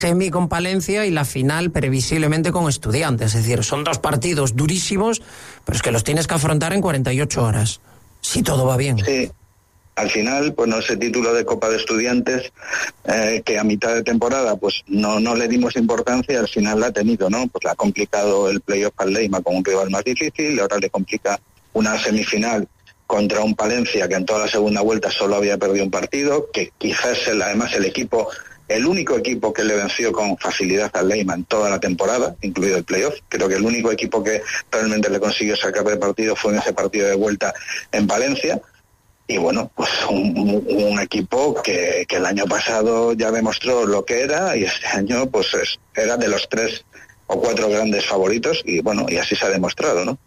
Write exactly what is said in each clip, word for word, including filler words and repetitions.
semi con Palencia y la final previsiblemente con Estudiantes. Es decir, son dos partidos durísimos, pero es que los tienes que afrontar en cuarenta y ocho horas, si todo va bien. Sí, al final, pues no, ese título de Copa de Estudiantes, eh, que a mitad de temporada pues no, no le dimos importancia, al final la ha tenido, ¿no? Pues le ha complicado el playoff al Leima con un rival más difícil, y ahora le complica una semifinal contra un Palencia que en toda la segunda vuelta solo había perdido un partido, que quizás el, además el equipo... El único equipo que le venció con facilidad al Leima en toda la temporada, incluido el playoff. Creo que el único equipo que realmente le consiguió sacar de partido fue en ese partido de vuelta en Valencia. Y bueno, pues un, un equipo que, que el año pasado ya demostró lo que era, y este año pues es, era de los tres o cuatro grandes favoritos, y bueno, y así se ha demostrado, ¿no?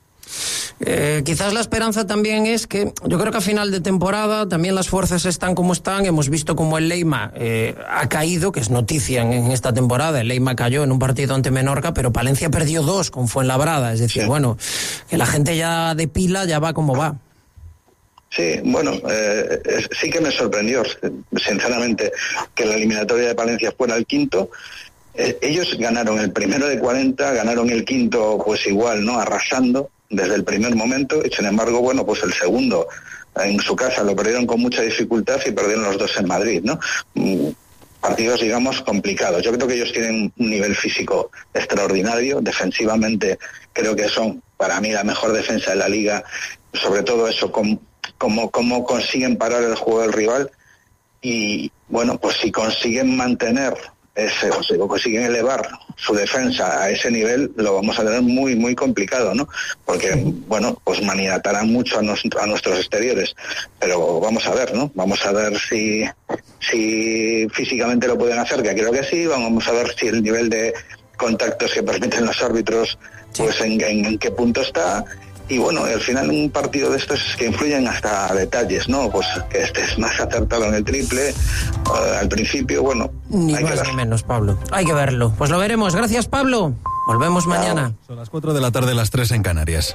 Eh, quizás la esperanza también es que yo creo que a final de temporada también las fuerzas están como están. Hemos visto como el Leima eh, ha caído, que es noticia en, en esta temporada. El Leima cayó en un partido ante Menorca, pero Palencia perdió dos con Fuenlabrada. Es decir, sí. bueno, que la gente ya de pila ya va como va. Sí, bueno, eh, sí que me sorprendió, sinceramente, que la eliminatoria de Palencia fuera el quinto. Eh, ellos ganaron el primero de cuarenta, ganaron el quinto pues igual, ¿no? Arrasando desde el primer momento, y sin embargo, bueno, pues el segundo en su casa lo perdieron con mucha dificultad y perdieron los dos en Madrid, ¿no? Partidos, digamos, complicados. Yo creo que ellos tienen un nivel físico extraordinario, defensivamente creo que son, para mí, la mejor defensa de la liga, sobre todo eso, como, como, como consiguen parar el juego del rival, y bueno, pues si consiguen mantener ese, o si consiguen elevar su defensa a ese nivel, lo vamos a tener muy, muy complicado, ¿no? Porque, bueno, pues maniatarán mucho a, nos, a nuestros exteriores, pero vamos a ver, ¿no? Vamos a ver si, si físicamente lo pueden hacer, que creo que sí, vamos a ver si el nivel de contactos que permiten los árbitros, pues en, en, en qué punto está. Y bueno, al final un partido de estos que influyen hasta detalles, ¿no? Pues que estés más acertado en el triple uh, al principio, bueno. Ni hay más ni menos, Pablo. Hay que verlo. Pues lo veremos. Gracias, Pablo. Volvemos Chao. mañana. Son las cuatro de la tarde, las tres en Canarias.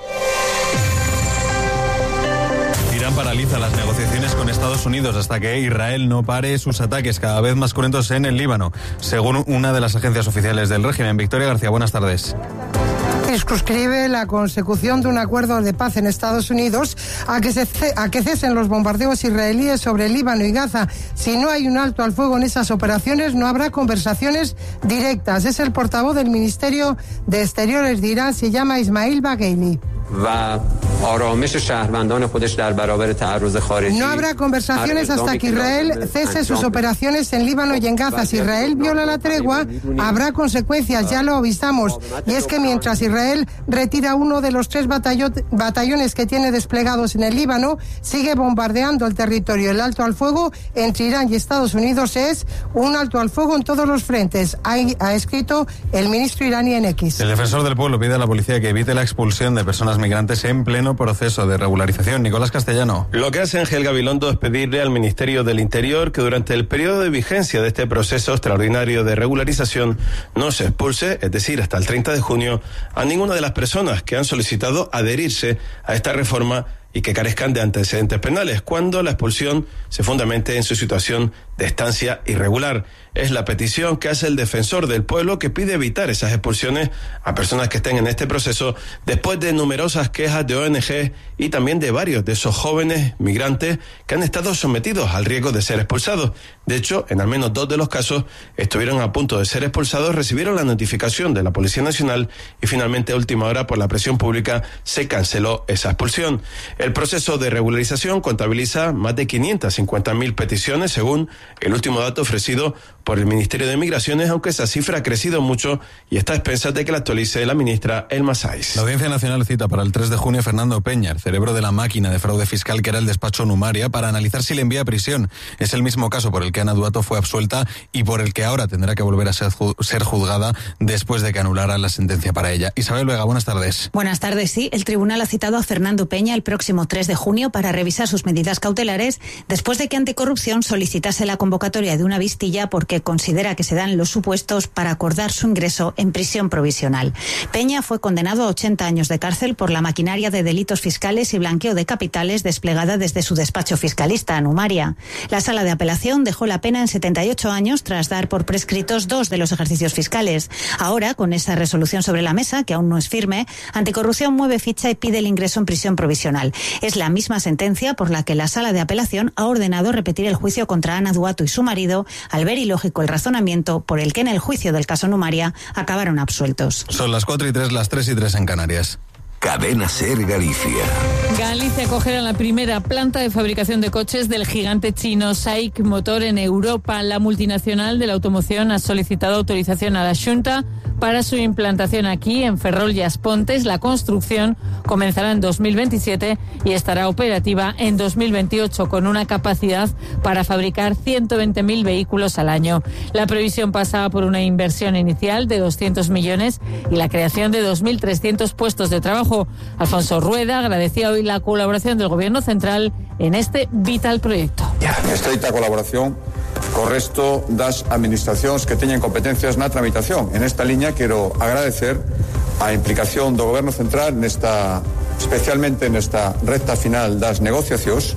Irán paraliza las negociaciones con Estados Unidos hasta que Israel no pare sus ataques cada vez más cruentos en el Líbano, según una de las agencias oficiales del régimen. Victoria García, buenas tardes. Suscribe la consecución de un acuerdo de paz en Estados Unidos a que, se, a que cesen los bombardeos israelíes sobre Líbano y Gaza. Si no hay un alto al fuego en esas operaciones, no habrá conversaciones directas. Es el portavoz del Ministerio de Exteriores de Irán, se llama Ismail Bagheili. No habrá conversaciones hasta que Israel cese sus operaciones en Líbano y en Gaza. Si Israel viola la tregua, habrá consecuencias, ya lo avisamos. Y es que mientras Israel retira uno de los tres batallot- batallones que tiene desplegados en el Líbano, sigue bombardeando el territorio. El alto al fuego entre Irán y Estados Unidos es un alto al fuego en todos los frentes, ha, ha escrito el ministro iraní en X. El defensor del pueblo pide a la policía que evite la expulsión de personas migrantes en pleno proceso de regularización. Nicolás Castellano. Lo que hace Ángel Gabilondo es pedirle al Ministerio del Interior que durante el periodo de vigencia de este proceso extraordinario de regularización no se expulse, es decir, hasta el treinta de junio, a ninguna de las personas que han solicitado adherirse a esta reforma y que carezcan de antecedentes penales, cuando la expulsión se fundamente en su situación de estancia irregular. Es la petición que hace el defensor del pueblo, que pide evitar esas expulsiones a personas que estén en este proceso después de numerosas quejas de O N G y también de varios de esos jóvenes migrantes que han estado sometidos al riesgo de ser expulsados. De hecho, en al menos dos de los casos estuvieron a punto de ser expulsados, recibieron la notificación de la Policía Nacional y finalmente a última hora por la presión pública se canceló esa expulsión. El proceso de regularización contabiliza más de quinientas cincuenta mil peticiones según el último dato ofrecido por el Ministerio de Migraciones, aunque esa cifra ha crecido mucho y está a expensas de que la actualice la ministra Elma Sáiz. La Audiencia Nacional cita para el tres de junio a Fernando Peña, el cerebro de la máquina de fraude fiscal que era el despacho Numaria, para analizar si le envía a prisión. Es el mismo caso por el que Ana Duato fue absuelta y por el que ahora tendrá que volver a ser, ju- ser juzgada después de que anulara la sentencia para ella. Isabel Vega, buenas tardes. Buenas tardes, sí. El tribunal ha citado a Fernando Peña el próximo tres de junio para revisar sus medidas cautelares después de que Anticorrupción solicitase la la convocatoria de una vistilla porque considera que se dan los supuestos para acordar su ingreso en prisión provisional. Peña fue condenado a ochenta años de cárcel por la maquinaria de delitos fiscales y blanqueo de capitales desplegada desde su despacho fiscalista, Numaria. La sala de apelación dejó la pena en setenta y ocho años tras dar por prescritos dos de los ejercicios fiscales. Ahora, con esa resolución sobre la mesa, que aún no es firme, Anticorrupción mueve ficha y pide el ingreso en prisión provisional. Es la misma sentencia por la que la sala de apelación ha ordenado repetir el juicio contra Ana Duato y su marido, al ver ilógico el razonamiento por el que en el juicio del caso Numaria acabaron absueltos. Son las cuatro y tres, las tres y tres en Canarias. Cadena Ser Galicia. Galicia acogerá la primera planta de fabricación de coches del gigante chino SAIC Motor en Europa. La multinacional de la automoción ha solicitado autorización a la Xunta para su implantación aquí en Ferrol y Aspontes. La construcción comenzará en dos mil veintisiete y estará operativa en dos mil veintiocho con una capacidad para fabricar ciento veinte mil vehículos al año. La previsión pasaba por una inversión inicial de doscientos millones y la creación de dos mil trescientos puestos de trabajo. Alfonso Rueda agradecía hoy la colaboración del Gobierno central en este vital proyecto. Estreita colaboración co resto das administracións que teñen competencias na tramitación. En esta liña quero agradecer a implicación do Goberno central nesta, especialmente nesta recta final das negociacións,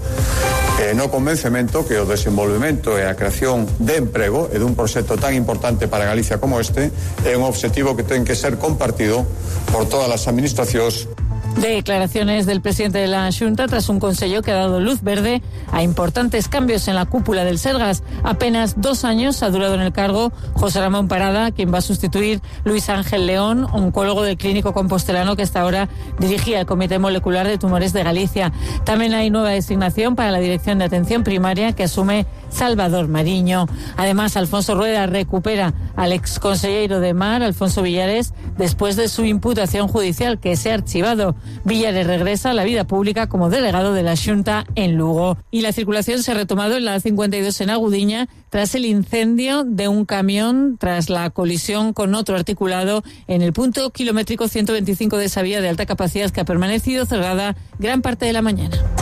e no convencemento que o desenvolvemento e a creación de emprego e dun proxecto tan importante para Galicia como este é un obxectivo que ten que ser compartido por todas as administracións. Declaraciones del presidente de la Xunta tras un consello que ha dado luz verde a importantes cambios en la cúpula del Sergas. Apenas dos años ha durado en el cargo José Ramón Parada, quien va a sustituir Luis Ángel León, oncólogo del Clínico Compostelano que hasta ahora dirigía el Comité Molecular de Tumores de Galicia. También hay nueva designación para la Dirección de Atención Primaria que asume Salvador Mariño. Además, Alfonso Rueda recupera al exconsejero de Mar, Alfonso Villares, después de su imputación judicial que se ha archivado. Villares regresa a la vida pública como delegado de la Xunta en Lugo. Y la circulación se ha retomado en la A cincuenta y dos en Agudiña tras el incendio de un camión, tras la colisión con otro articulado en el punto kilométrico ciento veinticinco de esa vía de alta capacidad que ha permanecido cerrada gran parte de la mañana.